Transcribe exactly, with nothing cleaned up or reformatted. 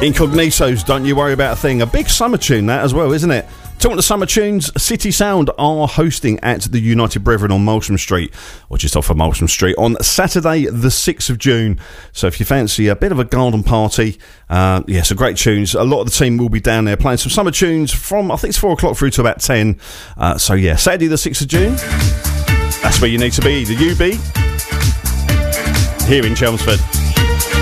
Incognitos, Don't You Worry About a Thing. A big summer tune that as well, isn't it? Talking to summer tunes, City Sound are hosting at the United Brethren on Molsham Street, or just off of Molsham Street, on Saturday the sixth of June. So if you fancy a bit of a garden party, uh, yeah, some great tunes. A lot of the team will be down there playing some summer tunes from, I think it's four o'clock through to about ten. Uh, so yeah, Saturday the sixth of June, that's where you need to be, the U B, here in Chelmsford.